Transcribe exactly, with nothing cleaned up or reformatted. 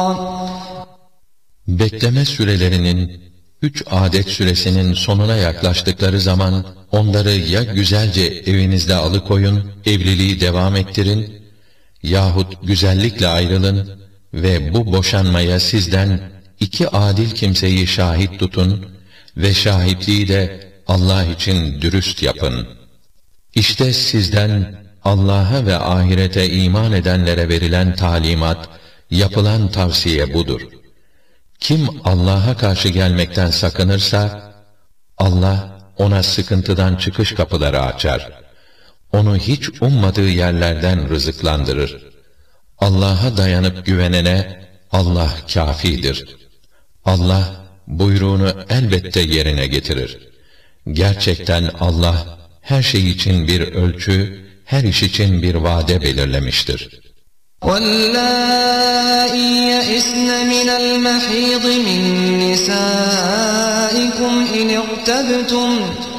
Bekleme sürelerinin, üç adet süresinin sonuna yaklaştıkları zaman, onları ya güzelce evinizde alıkoyun, evliliği devam ettirin, yahut güzellikle ayrılın ve bu boşanmaya sizden iki adil kimseyi şahit tutun ve şahitliği de Allah için dürüst yapın. İşte sizden Allah'a ve ahirete iman edenlere verilen talimat, yapılan tavsiye budur. Kim Allah'a karşı gelmekten sakınırsa, Allah ona sıkıntıdan çıkış kapıları açar. Onu hiç ummadığı yerlerden rızıklandırır. Allah'a dayanıp güvenene Allah kâfidir. Allah buyruğunu elbette yerine getirir. Gerçekten Allah her şey için bir ölçü, her iş için bir vade belirlemiştir. وَاللَّائِي يَئِسْنَ مِنَ الْمَحِيضِ مِن نِّسَائِكُمْ إِنِ ارْتَبْتُمْ